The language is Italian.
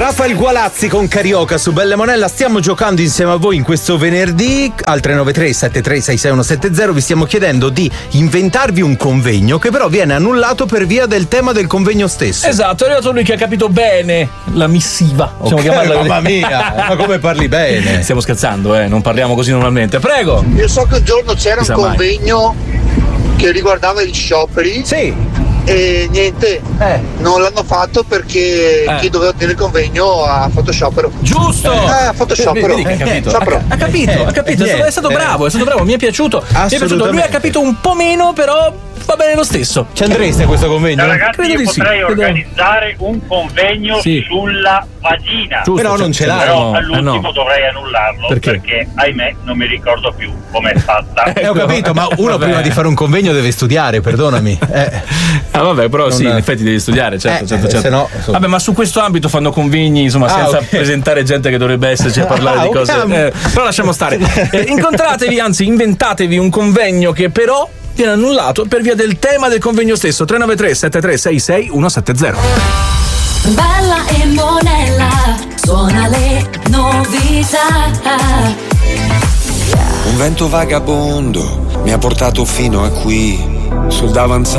Rafael Gualazzi con Carioca su Belle Monella. Stiamo giocando insieme a voi in questo venerdì al 393 7366170. Vi stiamo chiedendo di inventarvi un convegno che però viene annullato per via del tema del convegno stesso. Esatto, è arrivato lui che ha capito bene la missiva. Possiamo chiamarla così. Mamma mia, ma come parli bene? Stiamo scherzando, non parliamo così normalmente. Prego. Io so che un giorno c'era un convegno che riguardava gli scioperi. Sì. E niente, non l'hanno fatto perché chi doveva tenere il convegno ha fatto sciopero. Giusto! Ha fatto sciopero. Ha capito. È stato bravo, mi è piaciuto. Lui ha capito un po' meno, però va bene lo stesso. Ci andreste a questo convegno? Ragazzi, credo di potrei organizzare un convegno sulla vagina. Giusto, però non ce l'hai. Però all'ultimo dovrei annullarlo perché ahimè non mi ricordo più com'è fatta. Ho capito, ma uno prima di fare un convegno deve studiare, perdonami. Vabbè, però sì, in effetti devi studiare, certo. Se no, vabbè, ma su questo ambito fanno convegni, insomma, senza presentare gente che dovrebbe esserci a parlare di cose. Però lasciamo stare. Incontratevi, anzi, inventatevi un convegno che però viene annullato per via del tema del convegno stesso. 393 7366 170. Bella e Monella, suona le novità. Un vento vagabondo mi ha portato fino a qui, sul davanzale